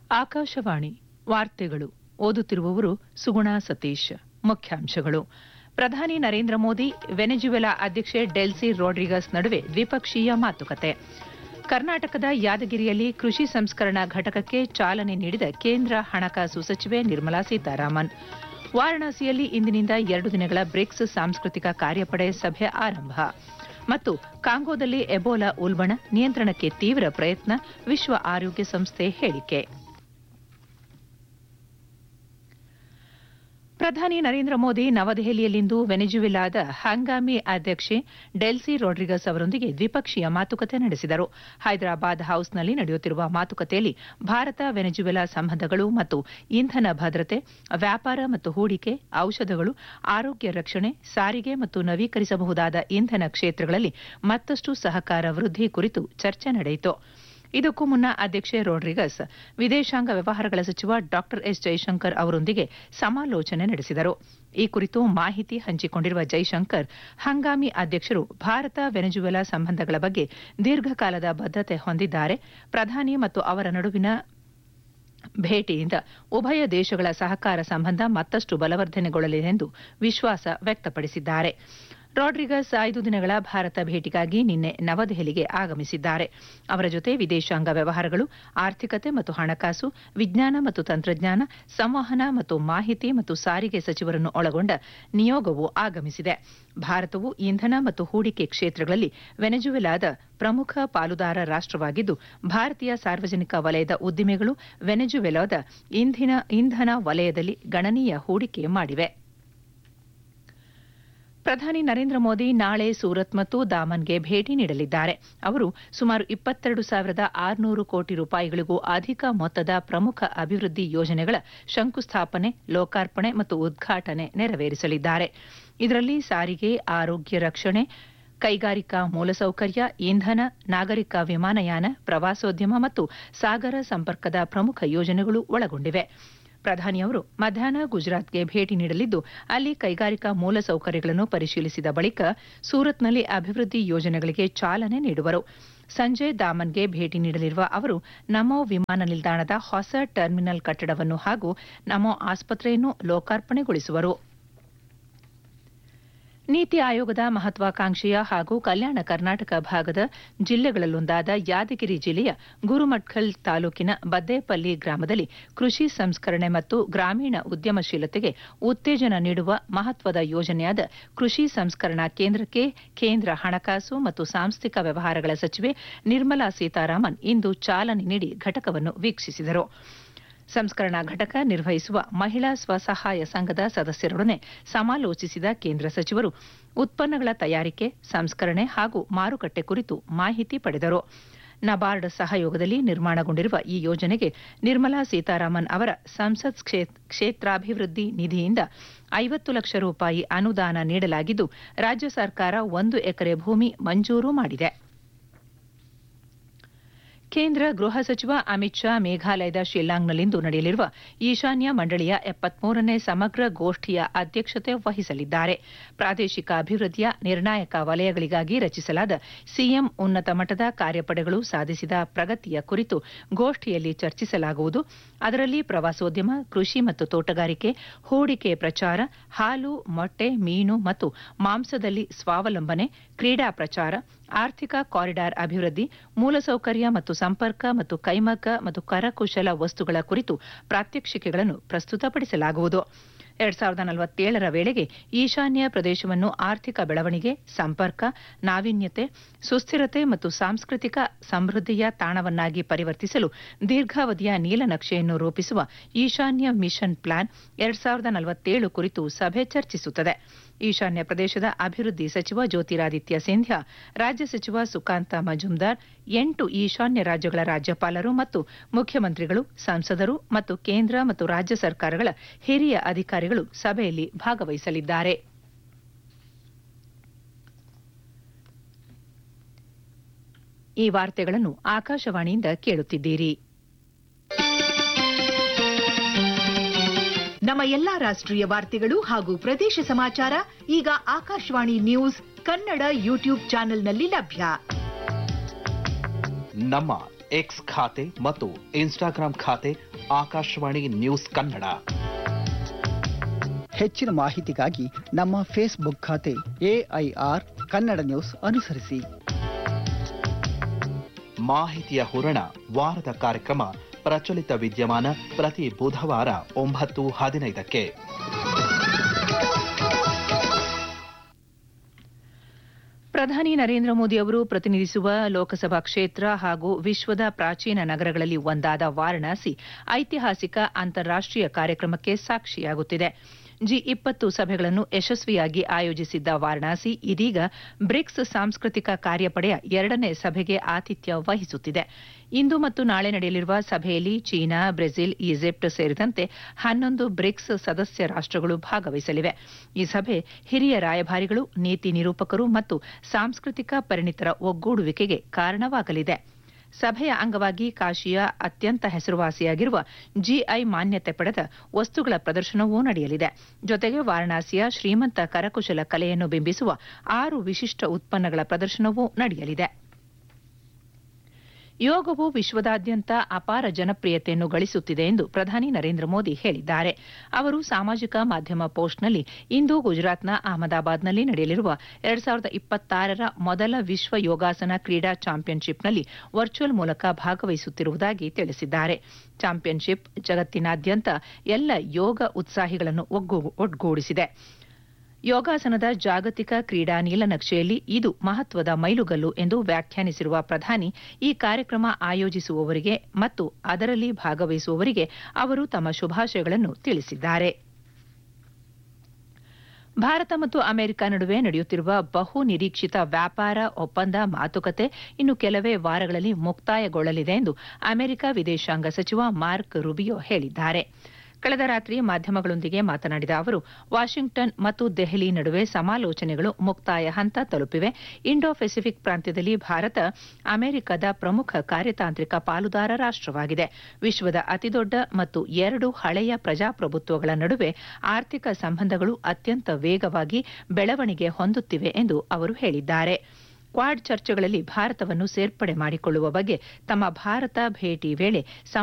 ಆಕಾಶವಾಣಿ ವಾರ್ತೆಗಳು ಓದುತ್ತಿರುವವರು ಸುಗುಣಾ ಸತೀಶ್. ಮುಖ್ಯಾಂಶಗಳು: ಪ್ರಧಾನಿ ನರೇಂದ್ರ ಮೋದಿ ವೆನೆಜುವೆಲಾ ಅಧ್ಯಕ್ಷೆ ಡೆಲ್ಸಿ ರೋಡ್ರಿಗಸ್ ನಡುವೆ ದ್ವಿಪಕ್ಷೀಯ ಮಾತುಕತೆ. ಕರ್ನಾಟಕದ ಯಾದಗಿರಿಯಲ್ಲಿ ಕೃಷಿ ಸಂಸ್ಕರಣಾ ಘಟಕಕ್ಕೆ ಚಾಲನೆ ನೀಡಿದ ಕೇಂದ್ರ ಹಣಕಾಸು ಸಚಿವೆ ನಿರ್ಮಲಾ ಸೀತಾರಾಮನ್. ವಾರಾಣಸಿಯಲ್ಲಿ ಇಂದಿನಿಂದ 2 ದಿನಗಳ ಬ್ರಿಕ್ಸ್ ಸಾಂಸ್ಕೃತಿಕ ಕಾರ್ಯಪಡೆ ಸಭೆ ಆರಂಭ. ಮತ್ತು ಕಾಂಗೋದಲ್ಲಿ ಎಬೋಲಾ ಉಲ್ಬಣ ನಿಯಂತ್ರಣಕ್ಕೆ ತೀವ್ರ ಪ್ರಯತ್ನ, ವಿಶ್ವ ಆರೋಗ್ಯ ಸಂಸ್ಥೆ ಹೇಳಿಕೆ. ಪ್ರಧಾನಿ ನರೇಂದ್ರ ಮೋದಿ ನವದೆಹಲಿಯಲ್ಲಿಂದು ವೆನೆಜುವೆಲಾದ ಹಂಗಾಮಿ ಅಧ್ಯಕ್ಷೆ ಡೆಲ್ಸಿ ರೋಡ್ರಿಗಸ್ ಅವರೊಂದಿಗೆ ದ್ವಿಪಕ್ಷೀಯ ಮಾತುಕತೆ ನಡೆಸಿದರು. ಹೈದರಾಬಾದ್ ಹೌಸ್ನಲ್ಲಿ ನಡೆಯುತ್ತಿರುವ ಮಾತುಕತೆಯಲ್ಲಿ ಭಾರತ ವೆನೆಜುವೆಲಾ ಸಂಬಂಧಗಳು ಮತ್ತು ಇಂಧನ ಭದ್ರತೆ, ವ್ಯಾಪಾರ ಮತ್ತು ಹೂಡಿಕೆ, ಔಷಧಗಳು, ಆರೋಗ್ಯ ರಕ್ಷಣೆ, ಸಾರಿಗೆ ಮತ್ತು ನವೀಕರಿಸಬಹುದಾದ ಇಂಧನ ಕ್ಷೇತ್ರಗಳಲ್ಲಿ ಮತ್ತಷ್ಟು ಸಹಕಾರ ವೃದ್ಧಿ ಕುರಿತು ಚರ್ಚೆ ನಡೆಯಿತು. ಇದಕ್ಕೂ ಮುನ್ನ ಅಧ್ಯಕ್ಷೆ ರೋಡ್ರಿಗಸ್ ವಿದೇಶಾಂಗ ವ್ಯವಹಾರಗಳ ಸಚಿವ ಡಾ ಎಸ್ ಜೈಶಂಕರ್ ಅವರೊಂದಿಗೆ ಸಮಾಲೋಚನೆ ನಡೆಸಿದರು. ಈ ಕುರಿತು ಮಾಹಿತಿ ಹಂಚಿಕೊಂಡಿರುವ ಜೈಶಂಕರ್, ಹಂಗಾಮಿ ಅಧ್ಯಕ್ಷರು ಭಾರತ ವೆನೆಜುವೆಲಾ ಸಂಬಂಧಗಳ ಬಗ್ಗೆ ದೀರ್ಘಕಾಲದ ಬದ್ಧತೆ ಹೊಂದಿದ್ದಾರೆ. ಪ್ರಧಾನಿ ಮತ್ತು ಅವರ ನಡುವಿನ ಭೇಟಿಯಿಂದ ಉಭಯ ದೇಶಗಳ ಸಹಕಾರ ಸಂಬಂಧ ಮತ್ತಷ್ಟು ಬಲವರ್ಧನೆಗೊಳ್ಳಲಿದೆ ಎಂದು ವಿಶ್ವಾಸ ವ್ಯಕ್ತಪಡಿಸಿದ್ದಾರೆ. ರೋಡ್ರಿಗಸ್ 5 ದಿನಗಳ ಭಾರತ ಭೇಟಿಗಾಗಿ ನಿನ್ನೆ ನವದೆಹಲಿಗೆ ಆಗಮಿಸಿದ್ದಾರೆ. ಅವರ ಜೊತೆ ವಿದೇಶಾಂಗ ವ್ಯವಹಾರಗಳು, ಆರ್ಥಿಕತೆ ಮತ್ತು ಹಣಕಾಸು, ವಿಜ್ಞಾನ ಮತ್ತು ತಂತ್ರಜ್ಞಾನ, ಸಂವಹನ ಮತ್ತು ಮಾಹಿತಿ ಮತ್ತು ಸಾರಿಗೆ ಸಚಿವರನ್ನು ಒಳಗೊಂಡ ನಿಯೋಗವು ಆಗಮಿಸಿದೆ. ಭಾರತವು ಇಂಧನ ಮತ್ತು ಹೂಡಿಕೆ ಕ್ಷೇತ್ರಗಳಲ್ಲಿ ವೆನೆಜುವೆಲಾದ ಪ್ರಮುಖ ಪಾಲುದಾರ ರಾಷ್ಟವಾಗಿದ್ದು, ಭಾರತೀಯ ಸಾರ್ವಜನಿಕ ವಲಯದ ಉದ್ದಿಮೆಗಳು ವೆನೆಜುವೆಲಾದ ಇಂಧನ ವಲಯದಲ್ಲಿ ಗಣನೀಯ ಹೂಡಿಕೆ ಮಾಡಿವೆ. ಪ್ರಧಾನಿ ನರೇಂದ್ರ ಮೋದಿ ನಾಳೆ ಸೂರತ್ ಮತ್ತು ದಾಮನ್ಗೆ ಭೇಟಿ ನೀಡಲಿದ್ದಾರೆ. ಅವರು ಸುಮಾರು 22,600 ಕೋಟಿ ರೂಪಾಯಿಗಳಿಗೂ ಅಧಿಕ ಮೊತ್ತದ ಪ್ರಮುಖ ಅಭಿವೃದ್ಧಿ ಯೋಜನೆಗಳ ಶಂಕುಸ್ಥಾಪನೆ, ಲೋಕಾರ್ಪಣೆ ಮತ್ತು ಉದ್ಘಾಟನೆ ನೆರವೇರಿಸಲಿದ್ದಾರೆ. ಇದರಲ್ಲಿ ಸಾರಿಗೆ, ಆರೋಗ್ಯ ರಕ್ಷಣೆ, ಕೈಗಾರಿಕಾ ಮೂಲಸೌಕರ್ಯ, ಇಂಧನ, ನಾಗರಿಕ ವಿಮಾನಯಾನ, ಪ್ರವಾಸೋದ್ಯಮ ಮತ್ತು ಸಾಗರ ಸಂಪರ್ಕದ ಪ್ರಮುಖ ಯೋಜನೆಗಳು ಒಳಗೊಂಡಿವೆ. ಪ್ರಧಾನಿಯವರು ಮಧ್ಯಾಹ್ನ ಗುಜರಾತ್ಗೆ ಭೇಟಿ ನೀಡಲಿದ್ದು, ಅಲ್ಲಿ ಕೈಗಾರಿಕಾ ಮೂಲಸೌಕರ್ಯಗಳನ್ನು ಪರಿಶೀಲಿಸಿದ ಬಳಿಕ ಸೂರತ್ನಲ್ಲಿ ಅಭಿವೃದ್ಧಿ ಯೋಜನೆಗಳಿಗೆ ಚಾಲನೆ ನೀಡುವರು. ಸಂಜೆ ದಾಮನ್ಗೆ ಭೇಟಿ ನೀಡಲಿರುವ ಅವರು ನಮೋ ವಿಮಾನ ನಿಲ್ದಾಣದ ಹೊಸ ಟರ್ಮಿನಲ್ ಕಟ್ಟಡವನ್ನು ಹಾಗೂ ನಮೋ ಆಸ್ಪತ್ರೆಯನ್ನು ಲೋಕಾರ್ಪಣೆಗೊಳಿಸುವರು. ನೀತಿ ಆಯೋಗದ ಮಹತ್ವಾಕಾಂಕ್ಷೆಯ ಹಾಗೂ ಕಲ್ಯಾಣ ಕರ್ನಾಟಕ ಭಾಗದ ಜಿಲ್ಲೆಗಳಲ್ಲೊಂದಾದ ಯಾದಗಿರಿ ಜಿಲ್ಲೆಯ ಗುರುಮಠಕಲ್ ತಾಲೂಕಿನ ಬದ್ದೇಪಲ್ಲಿ ಗ್ರಾಮದಲ್ಲಿ ಕೃಷಿ ಸಂಸ್ಕರಣೆ ಮತ್ತು ಗ್ರಾಮೀಣ ಉದ್ಯಮಶೀಲತೆಗೆ ಉತ್ತೇಜನ ನೀಡುವ ಮಹತ್ವದ ಯೋಜನೆಯಾದ ಕೃಷಿ ಸಂಸ್ಕರಣಾ ಕೇಂದ್ರಕ್ಕೆ ಕೇಂದ್ರ ಹಣಕಾಸು ಮತ್ತು ಸಾಂಸ್ಥಿಕ ವ್ಯವಹಾರಗಳ ಸಚಿವೆ ನಿರ್ಮಲಾ ಸೀತಾರಾಮನ್ ಇಂದು ಚಾಲನೆ ನೀಡಿ ಘಟಕವನ್ನು ವೀಕ್ಷಿಸಿದರು. ಸಂಸ್ಕರಣಾ ಘಟಕ ನಿರ್ವಹಿಸುವ ಮಹಿಳಾ ಸ್ವಸಹಾಯ ಸಂಘದ ಸದಸ್ಯರೊಡನೆ ಸಮಾಲೋಚಿಸಿದ ಕೇಂದ್ರ ಸಚಿವರು ಉತ್ಪನ್ನಗಳ ತಯಾರಿಕೆ, ಸಂಸ್ಕರಣೆ ಹಾಗೂ ಮಾರುಕಟ್ಟೆ ಕುರಿತು ಮಾಹಿತಿ ಪಡೆದರು. ನಬಾರ್ಡ್ ಸಹಯೋಗದಲ್ಲಿ ನಿರ್ಮಾಣಗೊಂಡಿರುವ ಈ ಯೋಜನೆಗೆ ನಿರ್ಮಲಾ ಸೀತಾರಾಮನ್ ಅವರ ಸಂಸತ್ ಕ್ಷೇತ್ರಾಭಿವೃದ್ಧಿ ನಿಧಿಯಿಂದ 50 ಲಕ್ಷ ರೂಪಾಯಿ ಅನುದಾನ ನೀಡಲಾಗಿದ್ದು, ರಾಜ್ಯ ಸರ್ಕಾರ 1 ಎಕರೆ ಭೂಮಿ ಮಂಜೂರು ಮಾಡಿದೆ. ಕೇಂದ್ರ ಗೃಹ ಸಚಿವ ಅಮಿತ್ ಶಾ ಮೇಘಾಲಯದ ಶಿಲ್ಲಾಂಗ್ನಲ್ಲಿಂದು ನಡೆಯಲಿರುವ ಈಶಾನ್ಯ ಮಂಡಳಿಯ 73ನೇ ಸಮಗ್ರ ಗೋಷ್ಠಿಯ ಅಧ್ಯಕ್ಷತೆ ವಹಿಸಲಿದ್ದಾರೆ. ಪ್ರಾದೇಶಿಕ ಅಭಿವೃದ್ಧಿಯ ನಿರ್ಣಾಯಕ ವಲಯಗಳಿಗಾಗಿ ರಚಿಸಲಾದ ಸಿಎಂ ಉನ್ನತ ಮಟ್ಟದ ಕಾರ್ಯಪಡೆಗಳು ಸಾಧಿಸಿದ ಪ್ರಗತಿಯ ಕುರಿತು ಗೋಷ್ಠಿಯಲ್ಲಿ ಚರ್ಚಿಸಲಾಗುವುದು. ಅದರಲ್ಲಿ ಪ್ರವಾಸೋದ್ಯಮ, ಕೃಷಿ ಮತ್ತು ತೋಟಗಾರಿಕೆ, ಹೂಡಿಕೆ ಪ್ರಚಾರ, ಹಾಲು, ಮೊಟ್ಟೆ, ಮೀನು ಮತ್ತು ಮಾಂಸದಲ್ಲಿ ಸ್ವಾವಲಂಬನೆ, ಕ್ರೀಡಾ ಪ್ರಚಾರ, ಆರ್ಥಿಕ ಕಾರಿಡಾರ್ ಅಭಿವೃದ್ಧಿ, ಮೂಲಸೌಕರ್ಯ ಮತ್ತು ಸಂಪರ್ಕ ಮತ್ತು ಕೈಮಗ್ಗ ಮತ್ತು ಕರಕುಶಲ ವಸ್ತುಗಳ ಕುರಿತು ಪ್ರಾತ್ಯಕ್ಷಿಕೆಗಳನ್ನು ಪ್ರಸ್ತುತಪಡಿಸಲಾಗುವುದು. 2047ರ ವೇಳೆಗೆ ಈಶಾನ್ಯ ಪ್ರದೇಶವನ್ನು ಆರ್ಥಿಕ ಬೆಳವಣಿಗೆ, ಸಂಪರ್ಕ, ನಾವೀನ್ಯತೆ, ಸುಸ್ಥಿರತೆ ಮತ್ತು ಸಾಂಸ್ಕೃತಿಕ ಸಮೃದ್ಧಿಯ ತಾಣವನ್ನಾಗಿ ಪರಿವರ್ತಿಸಲು ದೀರ್ಘಾವಧಿಯ ನೀಲನಕ್ಷೆಯನ್ನು ರೂಪಿಸುವ ಈಶಾನ್ಯ ಮಿಷನ್ ಪ್ಲಾನ್ 2047 ಕುರಿತು ಸಭೆ ಚರ್ಚಿಸುತ್ತದೆ. ಈಶಾನ್ಯ ಪ್ರದೇಶದ ಅಭಿವೃದ್ಧಿ ಸಚಿವ ಜ್ಯೋತಿರಾದಿತ್ಯ ಸಿಂಧ್ಯಾ, ರಾಜ್ಯ ಸಚಿವ ಸುಕಾಂತ ಮಜುಮ್ದಾರ್, 8 ಈಶಾನ್ಯ ರಾಜ್ಯಗಳ ರಾಜ್ಯಪಾಲರು ಮತ್ತು ಮುಖ್ಯಮಂತ್ರಿಗಳು, ಸಂಸದರು ಮತ್ತು ಕೇಂದ್ರ ಮತ್ತು ರಾಜ್ಯ ಸರ್ಕಾರಗಳ ಹಿರಿಯ ಅಧಿಕಾರಿಗಳು ಸಭೆಯಲ್ಲಿ ಭಾಗವಹಿಸಲಿದ್ದಾರೆ. ಈ ವಾರ್ತೆಗಳನ್ನು ಆಕಾಶವಾಣಿಯಿಂದ ಕೇಳುತ್ತಿದ್ದೀರಿ. ನಮ್ಮ ಎಲ್ಲಾ ರಾಷ್ಟ್ರೀಯ ವಾರ್ತೆಗಳು ಹಾಗೂ ಪ್ರದೇಶ ಸಮಾಚಾರ ಈಗ ಆಕಾಶವಾಣಿ ನ್ಯೂಸ್ ಕನ್ನಡ ಯೂಟ್ಯೂಬ್ ಚಾನೆಲ್ನಲ್ಲಿ ಲಭ್ಯ. ನಮ್ಮ ಎಕ್ಸ್ ಖಾತೆ ಮತ್ತು ಇನ್ಸ್ಟಾಗ್ರಾಂ ಖಾತೆ ಆಕಾಶವಾಣಿ ನ್ಯೂಸ್ ಕನ್ನಡ. ಹೆಚ್ಚಿನ ಮಾಹಿತಿಗಾಗಿ ನಮ್ಮ ಫೇಸ್ಬುಕ್ ಖಾತೆ AIR ಕನ್ನಡ ನ್ಯೂಸ್ ಅನುಸರಿಸಿ. ಮಾಹಿತಿಯ ಹೂರಣ ವಾರದ ಕಾರ್ಯಕ್ರಮ ಪ್ರಚಲಿತ ವಿದ್ಯಮಾನ ಪ್ರತಿ ಬುಧವಾರ 9:15ಕ್ಕೆ. ಪ್ರಧಾನಿ ನರೇಂದ್ರ ಮೋದಿ ಅವರು ಪ್ರತಿನಿಧಿಸುವ ಲೋಕಸಭಾ ಕ್ಷೇತ್ರ ಹಾಗೂ ವಿಶ್ವದ ಪ್ರಾಚೀನ ನಗರಗಳಲ್ಲಿ ಒಂದಾದ ವಾರಣಾಸಿ ಐತಿಹಾಸಿಕ ಅಂತಾರಾಷ್ಟೀಯ ಕಾರ್ಯಕ್ರಮಕ್ಕೆ ಸಾಕ್ಷಿಯಾಗುತ್ತಿದೆ. G20 ಸಭೆಗಳನ್ನು ಯಶಸ್ವಿಯಾಗಿ ಆಯೋಜಿಸಿದ್ದ ವಾರಣಾಸಿ ಇದೀಗ ಬ್ರಿಕ್ಸ್ ಸಾಂಸ್ಕೃತಿಕ ಕಾರ್ಯಪಡೆಯ 2ನೇ ಸಭೆಗೆ ಆತಿಥ್ಯ ವಹಿಸುತ್ತಿದೆ. ಇಂದು ಮತ್ತು ನಾಳೆ ನಡೆಯಲಿರುವ ಸಭೆಯಲ್ಲಿ ಚೀನಾ, ಬ್ರೆಜಿಲ್, ಈಜಿಪ್ಟ್ ಸೇರಿದಂತೆ 11 ಬ್ರಿಕ್ಸ್ ಸದಸ್ಯ ರಾಷ್ಟ್ರಗಳು ಭಾಗವಹಿಸಲಿವೆ. ಈ ಸಭೆ ಹಿರಿಯ ರಾಯಭಾರಿಗಳು, ನೀತಿ ನಿರೂಪಕರು ಮತ್ತು ಸಾಂಸ್ಕೃತಿಕ ಪರಿಣಿತರ ಒಗ್ಗೂಡುವಿಕೆಗೆ ಕಾರಣವಾಗಲಿದೆ. ಸಭೆಯ ಅಂಗವಾಗಿ ಕಾಶಿಯ ಅತ್ಯಂತ ಹೆಸರುವಾಸಿಯಾಗಿರುವ GI ಮಾನ್ಯತೆ ಪಡೆದ ವಸ್ತುಗಳ ಪ್ರದರ್ಶನವೂ ನಡೆಯಲಿದೆ. ಜೊತೆಗೆ ವಾರಣಾಸಿಯ ಶ್ರೀಮಂತ ಕರಕುಶಲ ಕಲೆಯನ್ನು ಬಿಂಬಿಸುವ 6 ವಿಶಿಷ್ಟ ಉತ್ಪನ್ನಗಳ ಪ್ರದರ್ಶನವೂ ನಡೆಯಲಿದೆ. ಯೋಗವು ವಿಶ್ವದಾದ್ಯಂತ ಅಪಾರ ಜನಪ್ರಿಯತೆಯನ್ನು ಗಳಿಸುತ್ತಿದೆ ಎಂದು ಪ್ರಧಾನಿ ನರೇಂದ್ರ ಮೋದಿ ಹೇಳಿದ್ದಾರೆ. ಅವರು ಸಾಮಾಜಿಕ ಮಾಧ್ಯಮ ಪೋಸ್ಟ್ನಲ್ಲಿ ಇಂದು ಗುಜರಾತ್ನ ಅಹಮದಾಬಾದ್ನಲ್ಲಿ ನಡೆಯಲಿರುವ 2026ರ ಮೊದಲ ವಿಶ್ವ ಯೋಗಾಸನ ಕ್ರೀಡಾ ಚಾಂಪಿಯನ್ಶಿಪ್ನಲ್ಲಿ ವರ್ಚುವಲ್ ಮೂಲಕ ಭಾಗವಹಿಸುತ್ತಿರುವುದಾಗಿ ತಿಳಿಸಿದ್ದಾರೆ. ಚಾಂಪಿಯನ್ಶಿಪ್ ಜಗತ್ತಿನಾದ್ಯಂತ ಎಲ್ಲ ಯೋಗ ಉತ್ಸಾಹಿಗಳನ್ನು ಒಗ್ಗೂಡಿಸಿದೆ. ಯೋಗಾಸನದ ಜಾಗತಿಕ ಕ್ರೀಡಾ ನೀಲನಕ್ಷೆಯಲ್ಲಿ ಇದು ಮಹತ್ವದ ಮೈಲುಗಲ್ಲು ಎಂದು ವ್ಯಾಖ್ಯಾನಿಸಿರುವ ಪ್ರಧಾನಿ, ಈ ಕಾರ್ಯಕ್ರಮ ಆಯೋಜಿಸುವವರಿಗೆ ಮತ್ತು ಅದರಲ್ಲಿ ಭಾಗವಹಿಸುವವರಿಗೆ ಅವರು ತಮ್ಮ ಶುಭಾಶಯಗಳನ್ನು ತಿಳಿಸಿದ್ದಾರೆ. ಭಾರತ ಮತ್ತು ಅಮೆರಿಕ ನಡುವೆ ನಡೆಯುತ್ತಿರುವ ಬಹು ನಿರೀಕ್ಷಿತ ವ್ಯಾಪಾರ ಒಪ್ಪಂದ ಮಾತುಕತೆ ಇನ್ನು ಕೆಲವೇ ವಾರಗಳಲ್ಲಿ ಮುಕ್ತಾಯಗೊಳ್ಳಲಿದೆ ಎಂದು ಅಮೆರಿಕ ವಿದೇಶಾಂಗ ಸಚಿವ ಮಾರ್ಕ್ ರುಬಿಯೋ ಹೇಳಿದ್ದಾರೆ. ಕಳೆದ ರಾತ್ರಿ ಮಾಧ್ಯಮಗಳೊಂದಿಗೆ ಮಾತನಾಡಿದ ಅವರು, ವಾಷಿಂಗ್ಟನ್ ಮತ್ತು ದೆಹಲಿ ನಡುವೆ ಸಮಾಲೋಚನೆಗಳು ಮುಕ್ತಾಯ ಹಂತ ತಲುಪಿವೆ. ಇಂಡೋ ಪೆಸಿಫಿಕ್ ಪ್ರಾಂತ್ಯದಲ್ಲಿ ಭಾರತ ಅಮೆರಿಕದ ಪ್ರಮುಖ ಕಾರ್ಯತಾಂತ್ರಿಕ ಪಾಲುದಾರ ರಾಷ್ಟ್ರವಾಗಿದೆ. ವಿಶ್ವದ ಅತಿದೊಡ್ಡ ಮತ್ತು 2 ಹಳೆಯ ಪ್ರಜಾಪ್ರಭುತ್ವಗಳ ನಡುವೆ ಆರ್ಥಿಕ ಸಂಬಂಧಗಳು ಅತ್ಯಂತ ವೇಗವಾಗಿ ಬೆಳವಣಿಗೆ ಹೊಂದುತ್ತಿವೆ ಎಂದು ಅವರು ಹೇಳಿದ್ದಾರೆ. ಕ್ವಾಡ್ ಚರ್ಚೆಗಳಲ್ಲಿ ಭಾರತವನ್ನು ಸೇರ್ಪಡೆ ಮಾಡಿಕೊಳ್ಳುವ ಬಗ್ಗೆ ತಮ್ಮ ಭಾರತ ಭೇಟಿ ವೇಳೆ